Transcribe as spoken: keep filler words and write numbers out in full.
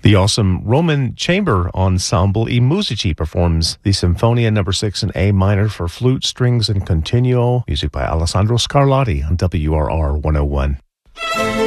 The awesome Roman Chamber Ensemble I Musici performs the Sinfonia number six in A minor for flute, strings, and continuo. Music by Alessandro Scarlatti on W R R one oh one.